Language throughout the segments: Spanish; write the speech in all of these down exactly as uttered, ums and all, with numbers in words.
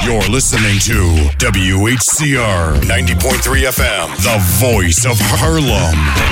You're listening to W H C R ninety point three F M, the voice of Harlem.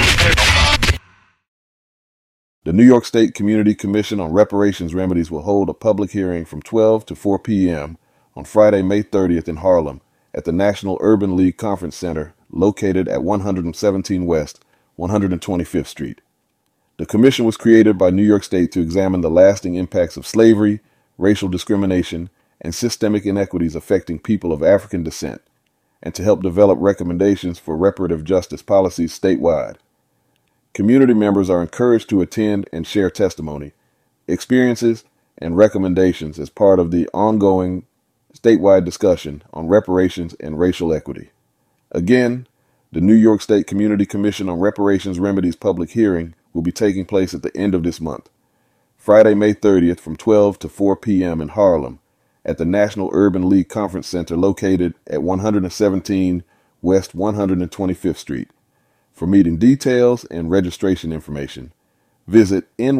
The New York State Community Commission on Reparations Remedies will hold a public hearing from twelve to four p.m. on Friday, May thirtieth in Harlem at the National Urban League Conference Center located at one seventeen West one hundred twenty-fifth Street. The commission was created by New York State to examine the lasting impacts of slavery, racial discrimination, and systemic inequities affecting people of African descent, and to help develop recommendations for reparative justice policies statewide. Community members are encouraged to attend and share testimony, experiences, and recommendations as part of the ongoing statewide discussion on reparations and racial equity. Again, the New York State Community Commission on Reparations Remedies public hearing will be taking place at the end of this month, Friday, May thirtieth from twelve to four p.m. in Harlem at the National Urban League Conference Center located at one seventeen West one hundred twenty-fifth Street. For meeting details and registration information, visit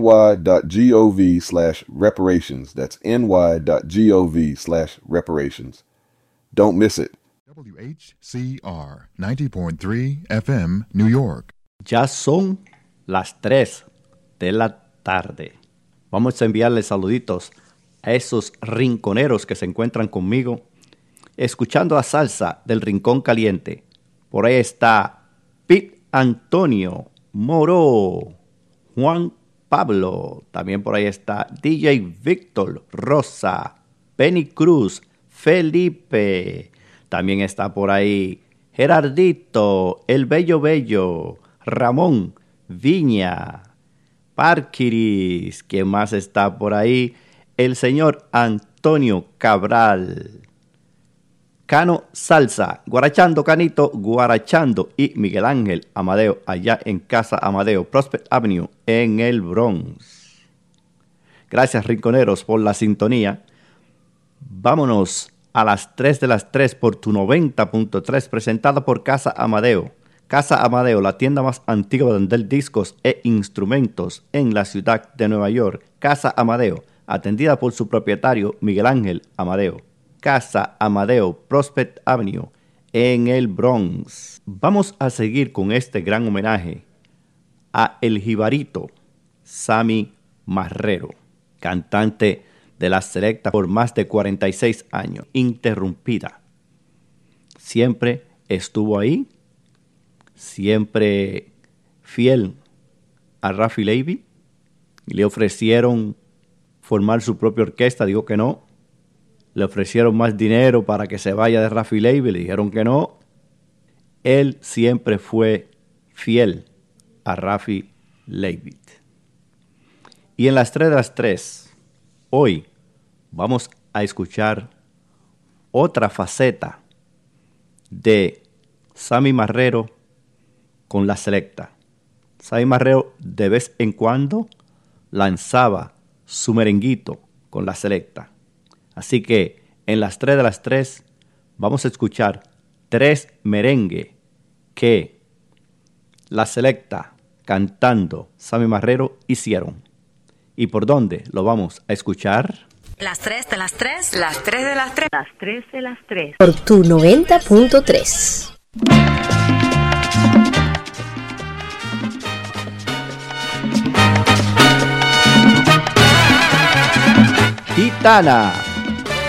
ny.gov slash reparations. That's ny.gov slash reparations. Don't miss it. W H C R ninety point three F M, New York. Ya son las tres de la tarde. Vamos a enviarle saluditos a esos rinconeros que se encuentran conmigo escuchando la salsa del Rincón Caliente. Por ahí está Pete Antonio Moro, Juan Pablo. También por ahí está D J Víctor Rosa, Penny Cruz, Felipe. También está por ahí Gerardito, El Bello Bello, Ramón Viña, Parquiris. ¿Quién más está por ahí? El señor Antonio Cabral, Cano Salsa, Guarachando Canito, Guarachando y Miguel Ángel Amadeo, allá en Casa Amadeo, Prospect Avenue, en el Bronx. Gracias, rinconeros, por la sintonía. Vámonos a las tres de las tres por tu noventa punto tres, presentada por Casa Amadeo. Casa Amadeo, la tienda más antigua de vender discos e instrumentos en la ciudad de Nueva York. Casa Amadeo, atendida por su propietario Miguel Ángel Amadeo. Casa Amadeo, Prospect Avenue, en el Bronx. Vamos a seguir con este gran homenaje a el jibarito Sammy Marrero, cantante de la selecta por más de cuarenta y seis años, interrumpida. Siempre estuvo ahí, siempre fiel a Rafi Levy. Le ofrecieron formar su propia orquesta, dijo que no. Le ofrecieron más dinero para que se vaya de Rafi Levy, le dijeron que no. Él siempre fue fiel a Rafi Levy. Y en las tres de las tres, hoy vamos a escuchar otra faceta de Sammy Marrero con la selecta. Sammy Marrero de vez en cuando lanzaba su merenguito con la selecta. Así que en las tres de las tres vamos a escuchar tres merengue que la selecta cantando Sammy Marrero hicieron. ¿Y por dónde lo vamos a escuchar? Las tres de las tres. Las tres de las tres. Las tres de las tres. Por tu noventa punto tres. Gitana.